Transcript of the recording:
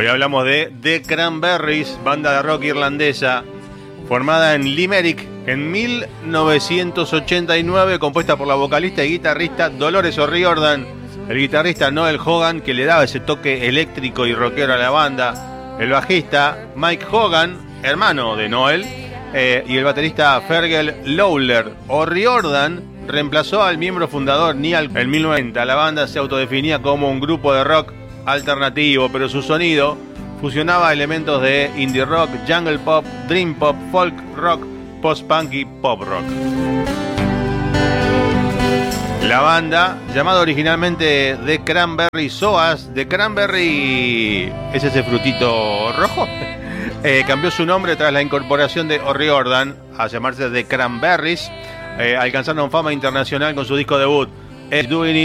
Hoy hablamos de The Cranberries, banda de rock irlandesa, formada en Limerick en 1989, compuesta por la vocalista y guitarrista Dolores O'Riordan, el guitarrista Noel Hogan, que le daba ese toque eléctrico y rockero a la banda, el bajista Mike Hogan, hermano de Noel, y el baterista Fergal Lawler. O'Riordan reemplazó al miembro fundador Neal en 1990. La banda se autodefinía como un grupo de rock alternativo, pero su sonido fusionaba elementos de indie rock, jungle pop, dream pop, folk rock, post-punk y pop rock. La banda, llamada originalmente The Cranberry Soas, The Cranberry es ese frutito rojo, cambió su nombre tras la incorporación de O'Riordan a llamarse The Cranberries. Alcanzaron fama internacional con su disco debut, Doing It